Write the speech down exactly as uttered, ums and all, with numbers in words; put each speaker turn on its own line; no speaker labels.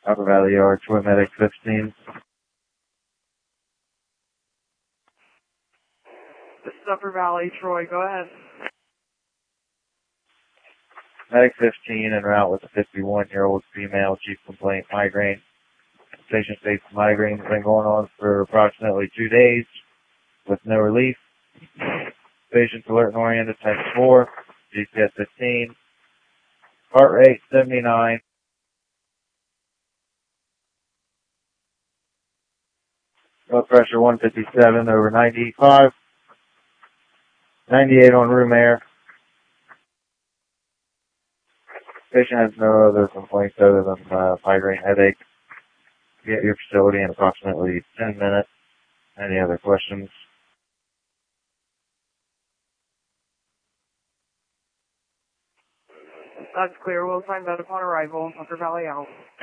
Upper Valley Yard, Troy Medic fifteen.
This is Upper Valley, Troy. Go ahead.
Medic fifteen en route with a fifty-one-year-old female, chief complaint, migraine. Patient states migraine has been going on for approximately two days with no relief. Patient's alert and oriented, type four, G P S fifteen, heart rate seventy-nine. Blood pressure one fifty-seven over ninety-five. ninety-eight on room air. Patient has no other complaints other than uh, migraine headache. Get your facility in approximately ten minutes. Any other questions?
That's clear. We'll find that upon arrival. Upper Valley out.